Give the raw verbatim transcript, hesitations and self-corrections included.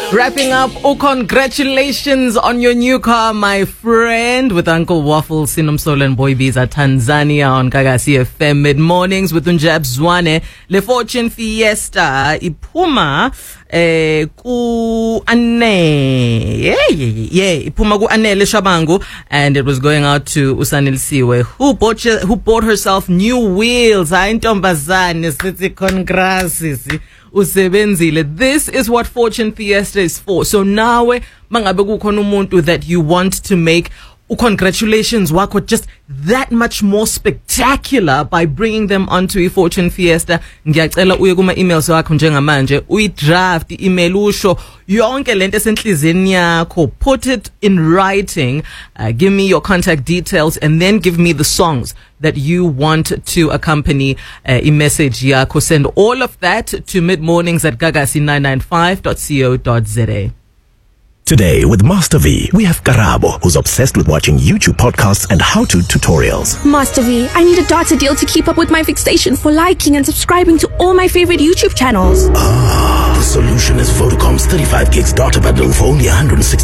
Wrapping up, oh, congratulations on your new car, my friend, with Uncle Waffle, Sinomsolo and Boy Biza, Tanzania on Gagasi F M mid-mornings with Unjab Zwane. Le Fortune Fiesta, Ipuma, eh, ku Ane, yeah, yeah, yeah, Ipuma ku Ane Le Shabangu, and it was going out to Usanil Siwe, who bought, who bought herself new wheels. Aintombazane, sithi congrats, usebenzile. This is what Fortune Fiesta is for. So nawe mangabe kukhona umuntu that you want to make congratulations wakho just that much more spectacular by bringing them onto a Fortune Fiesta, ngiyacela uye kuma emails wakho njengamanje uyidraft i-email usho yonke lento esenhlizweni yakho, put it in writing, uh, give me your contact details, and then give me the songs that you want to accompany uh, a message yakho. Send all of that to midmornings at gagasi nine nine five dot co dot za. Today with Master V, we have Karabo, who's obsessed with watching YouTube podcasts and how-to tutorials. Master V, I need a data deal to keep up with my fixation for liking and subscribing to all my favorite YouTube channels. Ah, the solution is Vodacom's thirty-five gigs data bundle for only one hundred sixty